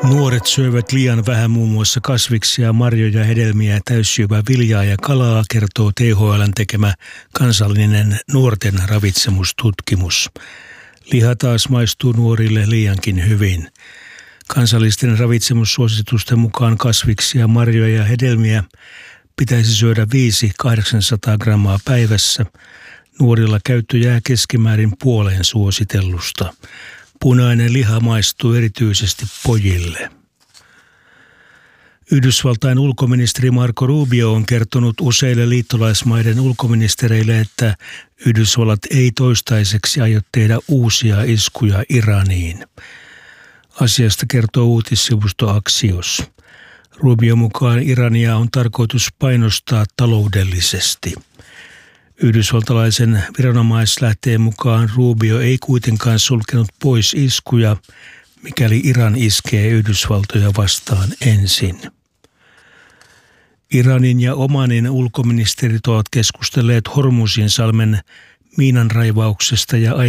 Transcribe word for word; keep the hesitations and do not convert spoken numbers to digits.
Nuoret syövät liian vähän muun muassa kasviksia, marjoja, hedelmiä, täyssyövää viljaa ja kalaa, kertoo T H L:n tekemä kansallinen nuorten ravitsemustutkimus. Liha taas maistuu nuorille liiankin hyvin. Kansallisten ravitsemussuositusten mukaan kasviksia, marjoja ja hedelmiä pitäisi syödä viisi kahdeksansataa grammaa päivässä. Nuorilla käyttö jää keskimäärin puoleen suositellusta. Punainen liha maistuu erityisesti pojille. Yhdysvaltain ulkoministeri Marco Rubio on kertonut useille liittolaismaiden ulkoministereille, että Yhdysvallat ei toistaiseksi aio tehdä uusia iskuja Iraniin. Asiasta kertoo uutissivusto Axios. Rubio mukaan Irania on tarkoitus painostaa taloudellisesti. Yhdysvaltalaisen viranomaislähteen mukaan Rubio ei kuitenkaan sulkenut pois iskuja, mikäli Iran iskee Yhdysvaltoja vastaan ensin. Iranin ja Omanin ulkoministerit ovat keskustelleet Hormuzin salmen miinanraivauksesta ja